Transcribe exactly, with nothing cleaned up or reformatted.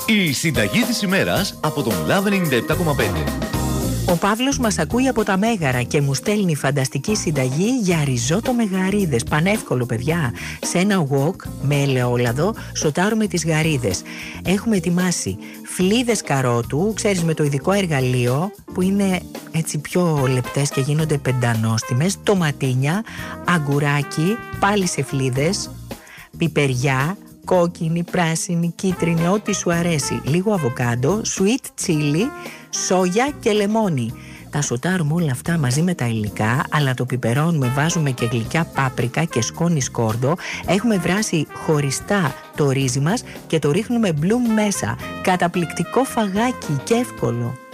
Η συνταγή της ημέρας από τον Λαβ ενενήντα επτά κόμμα πέντε. Ο Παύλος μας ακούει από τα Μέγαρα και μου στέλνει φανταστική συνταγή για ριζότο με γαρίδες. Πανεύκολο, παιδιά. Σε ένα wok με ελαιόλαδο σοτάρουμε τις γαρίδες. Έχουμε ετοιμάσει φλίδες καρότου, ξέρεις, με το ειδικό εργαλείο που είναι έτσι πιο λεπτές και γίνονται πεντανόστιμες, τοματίνια, αγκουράκι, πάλι σε φλίδες, πιπεριά, κόκκινη, πράσινη, κίτρινη, ό,τι σου αρέσει. Λίγο αβοκάντο, sweet chili, σόγια και λεμόνι. Τα σοτάρουμε όλα αυτά μαζί με τα υλικά, αλλά το πιπερώνουμε, βάζουμε και γλυκιά πάπρικα και σκόνη σκόρδο. Έχουμε βράσει χωριστά το ρύζι μας και το ρίχνουμε μπλουμ μέσα. Καταπληκτικό φαγάκι και εύκολο.